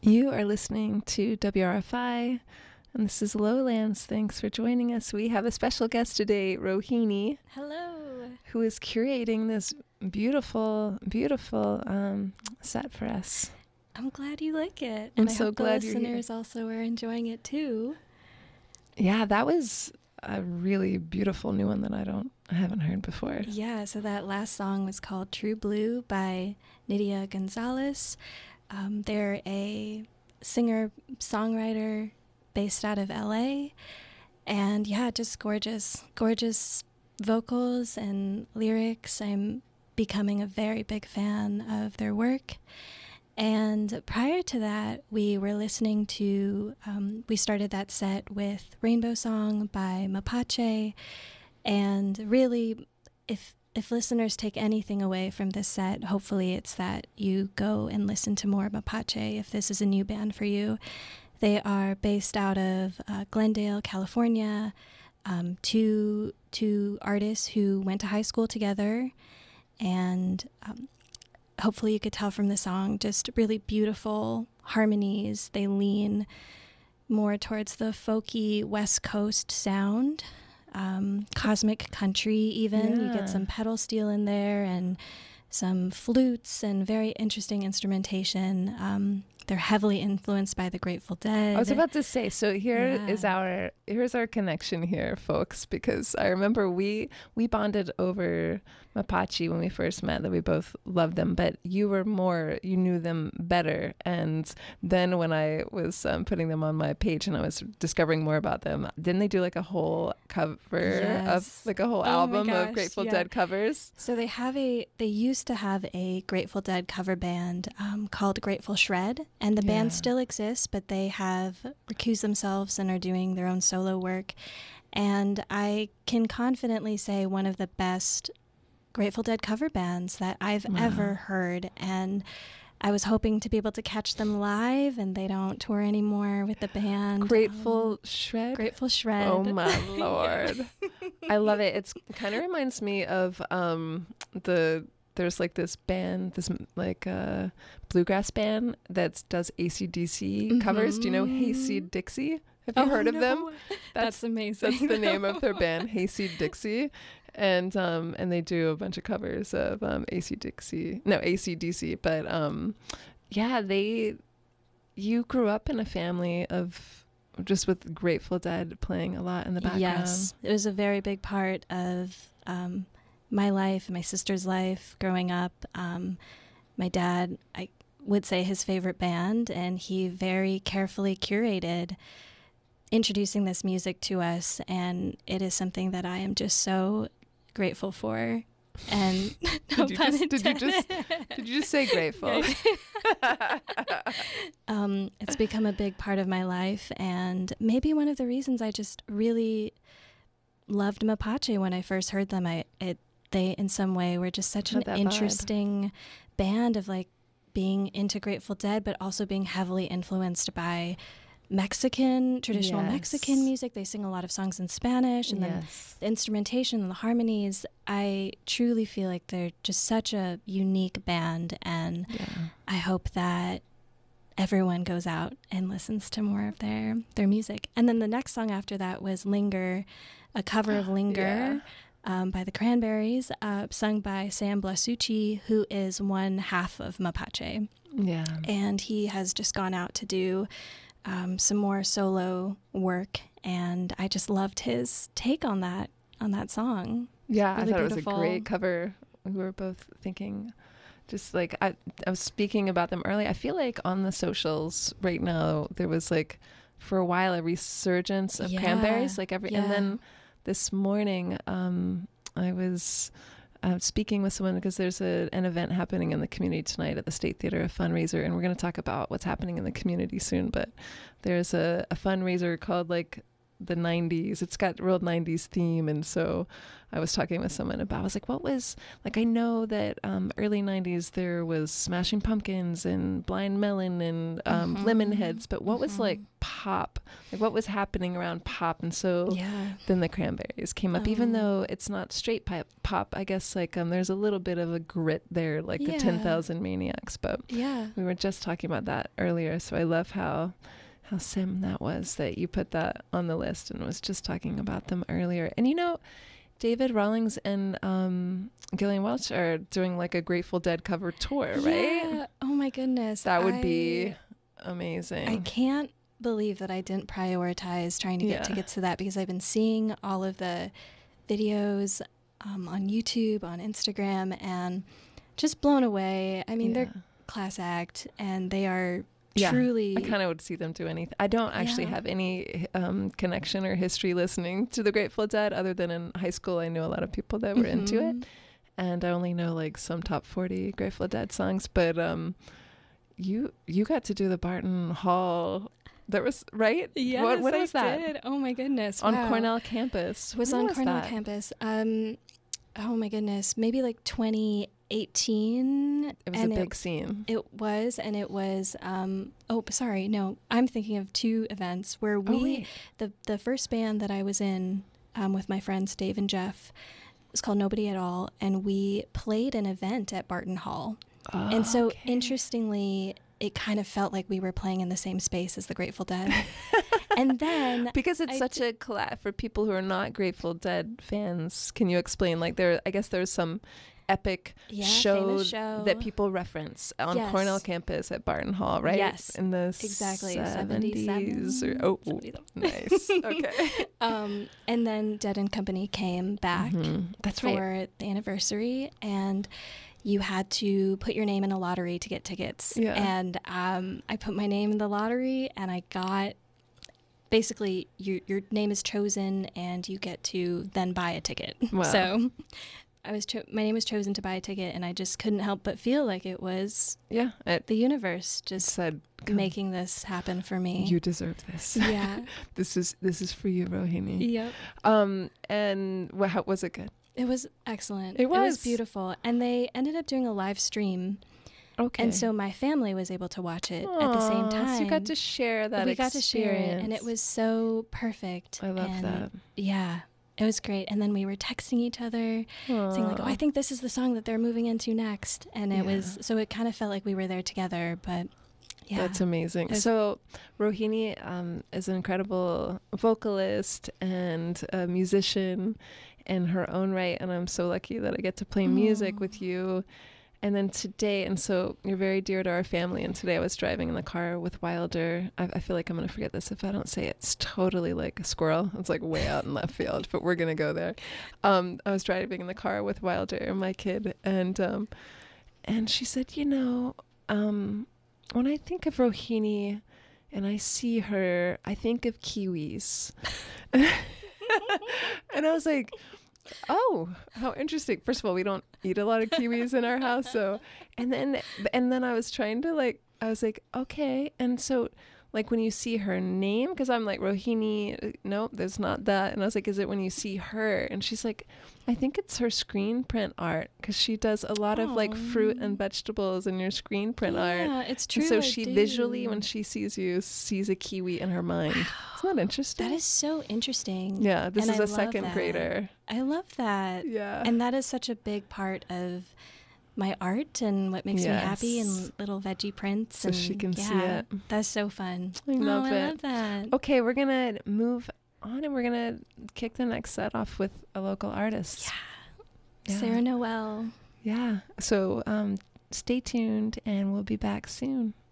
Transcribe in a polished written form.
You are listening to WRFI, and this is Lowlands. Thanks for joining us. We have a special guest today, Rohini. Hello. Who is curating this beautiful, beautiful set for us. I'm glad you like it. I'm and so I hope glad the you're here. listeners also are enjoying it too. Yeah, that was a really beautiful new one that I haven't heard before. Yeah, so that last song was called True Blue by Nydia Gonzalez. They're a singer-songwriter based out of LA. And yeah, just gorgeous, gorgeous vocals and lyrics. I'm becoming a very big fan of their work. And prior to that, we were listening to, we started that set with Rainbow Song by Mapache. And really, if listeners take anything away from this set, hopefully it's that you go and listen to more Mapache if this is a new band for you. They are based out of Glendale, California. Two artists who went to high school together, and hopefully you could tell from the song, just really beautiful harmonies. They lean more towards the folky West Coast sound, cosmic country even. Yeah. You get some pedal steel in there and some flutes and very interesting instrumentation. They're heavily influenced by the Grateful Dead. I was about to say, so here's our connection here, folks, because I remember we bonded over Mapache when we first met, that we both loved them, but you knew them better. And then when I was putting them on my page and I was discovering more about them, didn't they do like a whole cover of like a whole album of Grateful Dead covers? So they used to have a Grateful Dead cover band called Grateful Shred. And the band still exists, but they have recused themselves and are doing their own solo work. And I can confidently say one of the best Grateful Dead cover bands that I've ever heard. And I was hoping to be able to catch them live, and they don't tour anymore with the band. Grateful Shred? Grateful Shred. Oh my Lord. I love it. It kind of reminds me of there's like this band, this like bluegrass band that does AC/DC covers. Do you know Hayseed Dixie? Have you heard of them? That's amazing. That's the name of their band, Hayseed Dixie. And they do a bunch of covers of AC/DC. But you grew up in a family of just with Grateful Dead playing a lot in the background. Yes, it was a very big part of my life, my sister's life growing up. My dad, I would say, his favorite band, and he very carefully curated introducing this music to us, and it is something that I am just so grateful for. And did you just say grateful? It's become a big part of my life, and maybe one of the reasons I just really loved Mapache when I first heard them. They in some way were just such an interesting band of like being into Grateful Dead, but also being heavily influenced by traditional Mexican music. They sing a lot of songs in Spanish, and then the instrumentation and the harmonies. I truly feel like they're just such a unique band, and I hope that everyone goes out and listens to more of their music. And then the next song after that was Linger, a cover of Linger. By the Cranberries, sung by Sam Blasucci, who is one half of Mapache. Yeah. And he has just gone out to do some more solo work, and I just loved his take on that song. Yeah, really I thought beautiful. It was a great cover. We were both thinking, just like I was speaking about them earlier. I feel like on the socials right now there was like for a while a resurgence of Cranberries, and then this morning, I was speaking with someone because there's an event happening in the community tonight at the State Theater, a fundraiser, and we're going to talk about what's happening in the community soon. But there's a fundraiser called like the 90s. It's got real 90s theme. And so I was talking with someone about, I was like, what was, like, I know that early 90s there was Smashing Pumpkins and Blind Melon and Lemonheads, but what was like pop? Like what was happening around pop? And so then the Cranberries came up, even though it's not straight pop, I guess like there's a little bit of a grit there, like the 10,000 Maniacs, but we were just talking about that earlier. So I love how sim that was, that you put that on the list and was just talking about them earlier. And you know, David Rawlings and Gillian Welch are doing like a Grateful Dead cover tour, right? Yeah. Oh my goodness. That would be amazing. I can't believe that I didn't prioritize trying to get tickets to that, because I've been seeing all of the videos on YouTube, on Instagram, and just blown away. I mean, they're class act, and they are truly. I kind of would see them do anything. I don't actually have any connection or history listening to the Grateful Dead, other than in high school I knew a lot of people that were into it, and I only know like some top 40 Grateful Dead songs. But you got to do the Barton Hall. That was right. Yes, when was that? Did. Oh my goodness! On Cornell campus. It was on Cornell campus. Oh my goodness! Maybe like 2018. It was a big scene. It was, and it was. Oh, sorry. No, I'm thinking of two events where we. The first band that I was in with my friends Dave and Jeff was called Nobody at All, and we played an event at Barton Hall. Oh, and so, interestingly, it kind of felt like we were playing in the same space as the Grateful Dead. And then because it's such a collab for people who are not Grateful Dead fans, can you explain? Like I guess there's some epic show that people reference on Cornell campus at Barton Hall, right? Yes, in the 70s or nice. Okay. And then Dead and Company came back. That's for the anniversary, and you had to put your name in a lottery to get tickets. And I put my name in the lottery, and I got, basically your name is chosen and you get to then buy a ticket. Wow. So my name was chosen to buy a ticket, and I just couldn't help but feel like it was the universe just said, making this happen for me. You deserve this. Yeah. This is for you, Rohini. Yep. And how was it? Good? It was excellent. It was beautiful. And they ended up doing a live stream. Okay. And so my family was able to watch it at the same time. So you got to share that experience. We got to share it, and it was so perfect. I love that. Yeah, it was great. And then we were texting each other, saying like, oh, I think this is the song that they're moving into next. And it was, so it kind of felt like we were there together, but yeah. That's amazing. So Rohini is an incredible vocalist and a musician in her own right, and I'm so lucky that I get to play music with you. And then today, and so you're very dear to our family, and today I was driving in the car with Wilder. I feel like I'm going to forget this if I don't say it. It's totally like a squirrel. It's like way out in left field, but we're going to go there. I was driving in the car with Wilder, my kid, and she said, you know, when I think of Rohini and I see her, I think of kiwis. And I was like, oh, how interesting. First of all, we don't eat a lot of kiwis in our house. So, and then I was trying to I was like, okay. And so like when you see her name, because I'm like, Rohini, no, there's not that. And I was like, is it when you see her? And she's like, I think it's her screen print art, because she does a lot of like fruit and vegetables in your screen print art. Yeah, it's true. And so she visually, when she sees you, sees a kiwi in her mind. Wow. Isn't that interesting? That is so interesting. Yeah, this is a second grader. I love that. Yeah. And that is such a big part of my art and what makes me happy, and little veggie prints. So she can see it. That's so fun. I love it. I love that. Okay, we're going to move on, and we're going to kick the next set off with a local artist. Yeah. Sarah Noel. Yeah. So stay tuned, and we'll be back soon.